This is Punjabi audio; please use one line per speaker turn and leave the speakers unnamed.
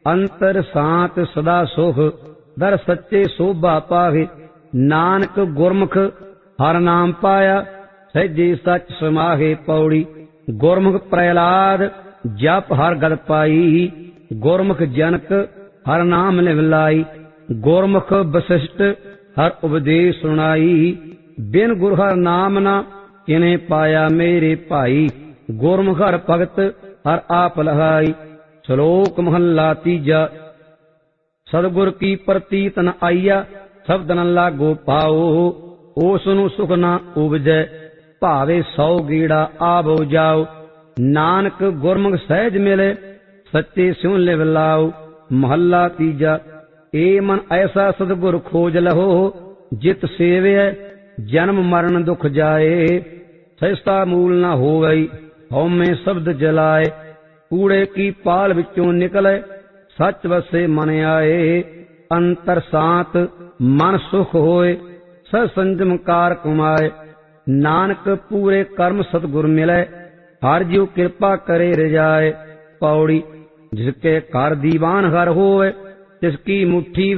ਅੰਤਰ ਸਾਤ ਸਦਾ ਸੁਖ ਦਰ ਸੱਚੇ ਸੋਭਾ ਪਾਵੇ। ਨਾਨਕ ਗੁਰਮੁਖ ਹਰ ਨਾਮ ਪਾਇਆ ਸਹਿਜੇ ਸੱਚ ਸਮਾਹੇ। ਪੌੜੀ ਗੁਰਮੁਖ ਪ੍ਰਹਿਲਾਦ ਜਪ ਹਰ ਗਦ ਪਾਈ। ਗੁਰਮੁਖ ਜਨਕ ਹਰ ਨਾਮ ਲਿਵ ਲਾਈ। ਗੁਰਮੁਖ ਵਸਿਸ਼ਟ ਹਰ ਉਪਦੇਸ਼ ਸੁਣਾਈ। ਬਿਨ ਗੁਰ ਹਰ ਨਾਮ ਨਾ ਕਿਨੇ ਪਾਇਆ ਮੇਰੇ ਭਾਈ। ਗੁਰਮੁਖ ਹਰ ਭਗਤ ਹਰ ਆਪ ਲਹਾਈ। ਸ਼ਲੋਕ ਮਹੱਲਾ ਤੀਜਾ। ਸਤਿਗੁਰ ਕੀ ਪ੍ਰਤੀਤ ਨ ਆਈਆ ਸ਼ਬਦ ਨ ਲਾਗੋ ਪਾਓ। ਉਸ ਨੂੰ ਸੁਖ ਨਾ ਉਪਜੈ ਭਾਵੇ 100 ਗੀੜਾ ਆਵੋ ਜਾਓ। ਨਾਨਕ ਗੁਰਮੁਖ ਸਹਿਜ ਮਿਲੇ ਸੱਚੇ ਸਿਉ ਲਿਵ ਲਾਓ। ਮਹੱਲਾ ਤੀਜਾ। ਏ ਮਨ ਐਸਾ ਸਤਿਗੁਰ ਖੋਜ ਲਹੋ ਜਿਤ ਸੇਵਿਐ ਜਨਮ ਮਰਨ ਦੁਖ ਜਾਏ। ਸਹਿਜਤਾ ਮੂਲ ਨਾ ਹੋਵਈ ਹਉਮੈ ਸ਼ਬਦ ਜਲਾਏ। ਕੂੜੇ ਕੀ ਪਾਲ ਵਿੱਚੋਂ ਨਿਕਲੇ ਸੱਚ ਵਸੇ ਮਨ ਆਏ। ਅੰਤਰ ਸਾਤ ਮਨ ਸੁਖ ਹੋਏ ਸਹਿ ਸੰਜਮ ਕਾਰ ਕਮਾਏ। ਨਾਨਕ ਪੂਰੇ ਕਰਮ ਸਤਿਗੁਰ ਮਿਲੇ ਹਰ ਜਿਉ ਕਿਰਪਾ ਕਰੇ ਰਜਾਏ। ਪੌੜੀ ਜਿਸ ਕੇ ਘਰ ਦੀਵਾਨ ਹਰ ਹੋਵੇ ਤਿਸ ਕੀ ਮੁੱਠੀ